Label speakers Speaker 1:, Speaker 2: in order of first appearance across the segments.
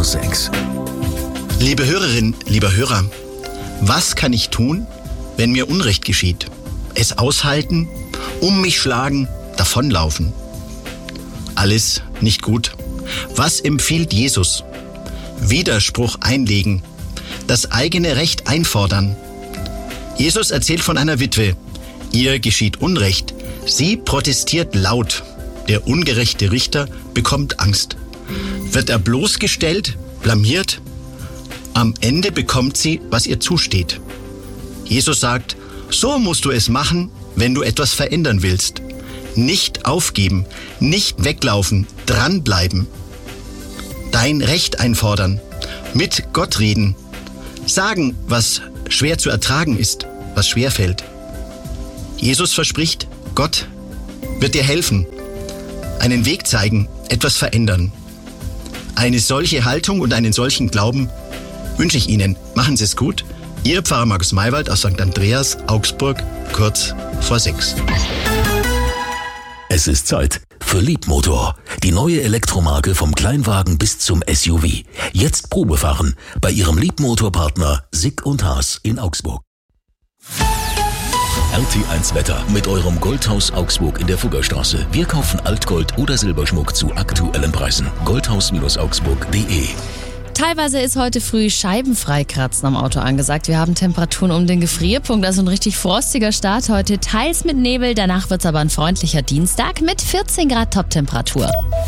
Speaker 1: 6.
Speaker 2: Liebe Hörerin, lieber Hörer, was kann ich tun, wenn mir Unrecht geschieht? Es aushalten, um mich schlagen, davonlaufen. Alles nicht gut. Was empfiehlt Jesus? Widerspruch einlegen, das eigene Recht einfordern. Jesus erzählt von einer Witwe. Ihr geschieht Unrecht. Sie protestiert laut. Der ungerechte Richter bekommt Angst. Wird er bloßgestellt, blamiert? Am Ende bekommt sie, was ihr zusteht. Jesus sagt, so musst du es machen, wenn du etwas verändern willst. Nicht aufgeben, nicht weglaufen, dranbleiben. Dein Recht einfordern, mit Gott reden, sagen, was schwer zu ertragen ist, was schwer fällt. Jesus verspricht, Gott wird dir helfen, einen Weg zeigen, etwas verändern. Eine solche Haltung und einen solchen Glauben wünsche ich Ihnen. Machen Sie es gut. Ihr Pfarrer Markus Maywald aus St. Andreas, Augsburg, kurz vor 6.
Speaker 1: Es ist Zeit für Leapmotor, die neue Elektromarke vom Kleinwagen bis zum SUV. Jetzt Probefahren bei Ihrem Leapmotor-Partner Sick und Haas in Augsburg. RT1 Wetter mit eurem Goldhaus Augsburg in der Fuggerstraße. Wir kaufen Altgold oder Silberschmuck zu aktuellen Preisen. Goldhaus-augsburg.de.
Speaker 3: Teilweise ist heute früh Scheibenfreikratzen am Auto angesagt. Wir haben Temperaturen um den Gefrierpunkt, also ein richtig frostiger Start heute. Teils mit Nebel, danach wird es aber ein freundlicher Dienstag mit 14 Grad Toptemperatur.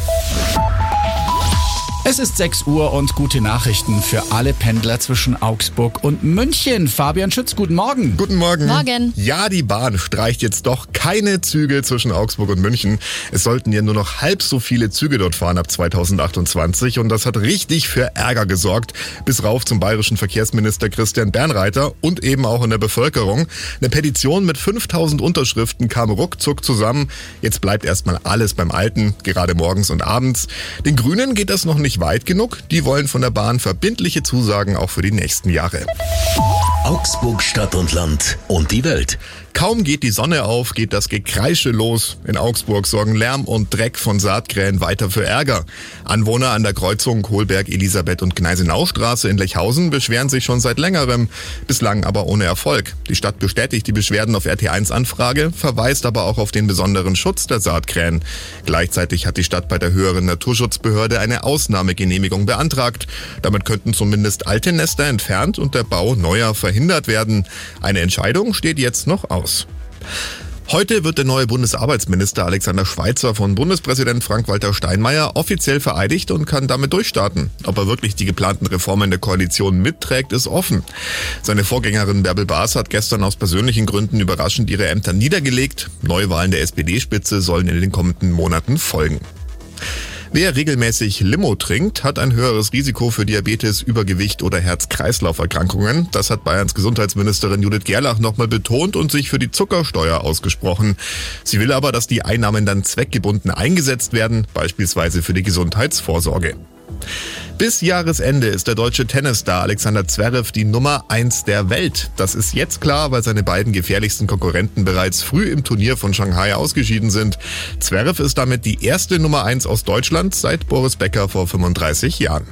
Speaker 4: Es ist 6 Uhr und gute Nachrichten für alle Pendler zwischen Augsburg und München. Fabian Schütz, guten Morgen.
Speaker 5: Guten Morgen.
Speaker 3: Morgen.
Speaker 5: Ja, die Bahn streicht jetzt doch keine Züge zwischen Augsburg und München. Es sollten ja nur noch halb so viele Züge dort fahren ab 2028 und das hat richtig für Ärger gesorgt. Bis rauf zum bayerischen Verkehrsminister Christian Bernreiter und eben auch in der Bevölkerung. Eine Petition mit 5000 Unterschriften kam ruckzuck zusammen. Jetzt bleibt erstmal alles beim Alten, gerade morgens und abends. Den Grünen geht das noch nicht weit genug. Die wollen von der Bahn verbindliche Zusagen auch für die nächsten Jahre.
Speaker 1: Augsburg, Stadt und Land und die Welt.
Speaker 5: Kaum geht die Sonne auf, geht das Gekreische los. In Augsburg sorgen Lärm und Dreck von Saatkrähen weiter für Ärger. Anwohner an der Kreuzung Kohlberg, Elisabeth und Gneisenaustraße in Lechhausen beschweren sich schon seit längerem, bislang aber ohne Erfolg. Die Stadt bestätigt die Beschwerden auf RT1 Anfrage, verweist aber auch auf den besonderen Schutz der Saatkrähen. Gleichzeitig hat die Stadt bei der höheren Naturschutzbehörde eine Ausnahmegenehmigung beantragt. Damit könnten zumindest alte Nester entfernt und der Bau neuer verhindert werden. Eine Entscheidung steht jetzt noch aus. Heute wird der neue Bundesarbeitsminister Alexander Schweitzer von Bundespräsident Frank-Walter Steinmeier offiziell vereidigt und kann damit durchstarten. Ob er wirklich die geplanten Reformen der Koalition mitträgt, ist offen. Seine Vorgängerin Bärbel Baas hat gestern aus persönlichen Gründen überraschend ihre Ämter niedergelegt. Neuwahlen der SPD-Spitze sollen in den kommenden Monaten folgen. Wer regelmäßig Limo trinkt, hat ein höheres Risiko für Diabetes, Übergewicht oder Herz-Kreislauf-Erkrankungen. Das hat Bayerns Gesundheitsministerin Judith Gerlach nochmal betont und sich für die Zuckersteuer ausgesprochen. Sie will aber, dass die Einnahmen dann zweckgebunden eingesetzt werden, beispielsweise für die Gesundheitsvorsorge. Bis Jahresende ist der deutsche Tennisstar Alexander Zverev die Nummer 1 der Welt. Das ist jetzt klar, weil seine beiden gefährlichsten Konkurrenten bereits früh im Turnier von Shanghai ausgeschieden sind. Zverev ist damit die erste Nummer 1 aus Deutschland seit Boris Becker vor 35 Jahren.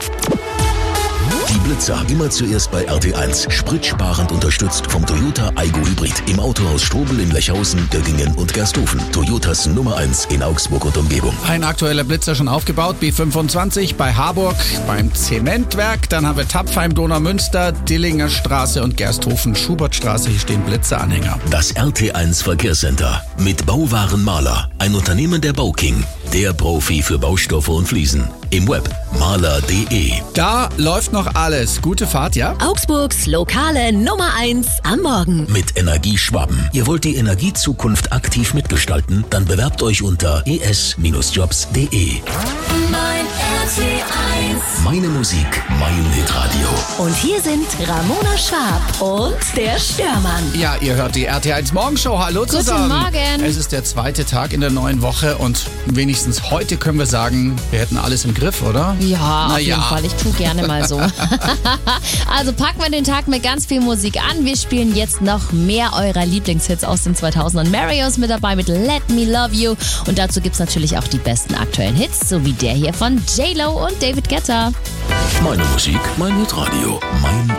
Speaker 1: Die Blitzer immer zuerst bei RT1. Spritsparend unterstützt vom Toyota Aygo Hybrid. Im Autohaus Strobel in Lechhausen, Döggingen und Gersthofen. Toyotas Nummer 1 in Augsburg und Umgebung.
Speaker 4: Ein aktueller Blitzer schon aufgebaut, B25 bei Harburg, beim Zementwerk. Dann haben wir Tapfheim, Donaumünster, Dillinger Straße und Gersthofen, Schubertstraße. Hier stehen Blitzeranhänger.
Speaker 1: Das RT1 Verkehrscenter mit Bauwaren Maler. Ein Unternehmen der Bauking. Der Profi für Baustoffe und Fliesen. Im Web maler.de.
Speaker 4: Da läuft noch alles. Gute Fahrt, ja?
Speaker 6: Augsburgs lokale Nummer 1 am Morgen.
Speaker 1: Mit Energieschwaben. Ihr wollt die Energiezukunft aktiv mitgestalten? Dann bewerbt euch unter es-jobs.de.
Speaker 6: Mein RT1.
Speaker 1: Meine Musik, mein Hitradio.
Speaker 6: Und hier sind Ramona Schwab und der Störmann.
Speaker 4: Ja, ihr hört die RT1 Morgenshow. Hallo zusammen.
Speaker 3: Guten Morgen.
Speaker 4: Es ist der zweite Tag in der neuen Woche und wenigstens heute können wir sagen, wir hätten alles im Griff, oder?
Speaker 3: Ja, auf jeden Fall. Ich tue gerne mal so. Also packen wir den Tag mit ganz viel Musik an. Wir spielen jetzt noch mehr eurer Lieblingshits aus den 2000ern. Mario ist mit dabei mit Let Me Love You. Und dazu gibt's natürlich auch die besten aktuellen Hits, so wie der hier von J-Lo und David Guetta.
Speaker 1: Meine Musik, mein Hitradio, mein